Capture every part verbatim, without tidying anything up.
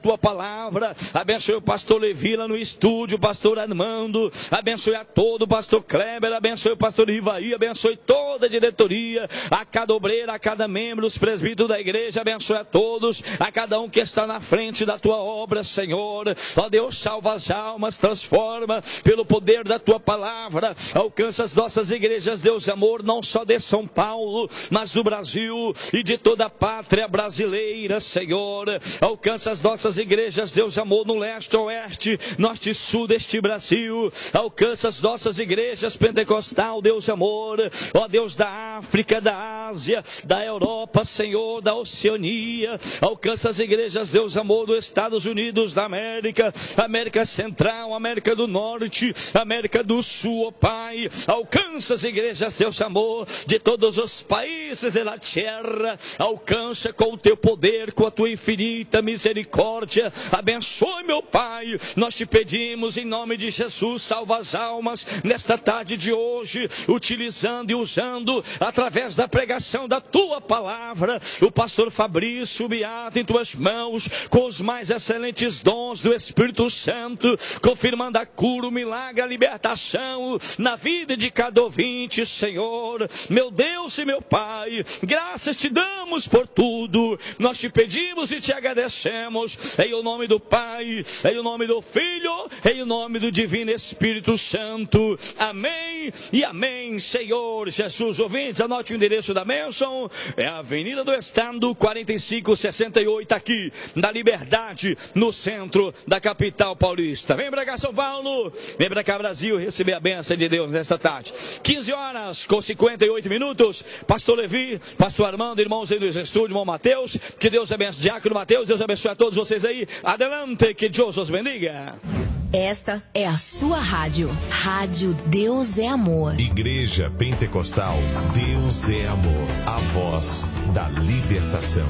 tua palavra, abençoe o pastor Levi lá no estúdio, o pastor Armando, abençoe a todo o pastor Kleber, abençoe o pastor Rivaí, abençoe toda a diretoria, a cada obreiro, a cada membro, os presbíteros da igreja, abençoe a todos, a cada um que está na frente da tua obra, Senhor. Ó Deus, salva as almas, transforma pelo poder da tua palavra, alcança as nossas igrejas, Deus amor, não só de São Paulo, mas do Brasil e de toda a pátria brasileira, Senhor. Alcança as nossas igrejas, Deus amor, no leste, oeste, norte e sul deste Brasil. Alcança as nossas igrejas pentecostal, Deus amor, ó Deus da África, da Ásia, da Europa, Senhor, da Oceania. Alcança as igrejas, Deus amor, dos Estados Unidos da América, América Central, América do Norte, América do Sul, ó Pai. Alcança as igrejas, Deus amor, de todos os países da terra. Alcança com o teu poder, com a tua infinita misericórdia. Abençoe, meu Pai, nós te pedimos em nome de Jesus, salva as almas nesta tarde de hoje, utilizando e usando através da pregação da tua palavra, o pastor Fabrício Beato em tuas mãos, com os mais excelentes dons do Espírito Santo, confirmando a cura, o milagre, a libertação na vida de cada ouvinte, Senhor, meu Deus e meu Pai. Graças te damos por tudo, nós te pedimos e te agradecemos, em o nome do Pai, em o nome do Filho, em o nome do Divino Espírito Santo. Amém e amém, Senhor Jesus. Ouvintes, anote o endereço da bênção, é a Avenida do Estado, quarenta e cinco sessenta e oito, aqui na Liberdade, no centro da capital paulista. Vem pra cá, São Paulo, vem pra cá, Brasil, receber a bênção de Deus nesta tarde. quinze horas com cinquenta e oito minutos, pastor Levi, pastor Armando, irmãos aí do estúdio, irmão Mateus, que Deus abençoe, diácono Mateus, Deus abençoe a todos vocês aí. Adelante, que Deus os bendiga. Esta é a sua rádio. Rádio Deus é Amor. Igreja Pentecostal Deus é Amor. A voz da libertação.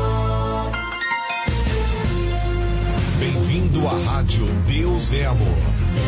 Bem-vindo à Rádio Deus é Amor.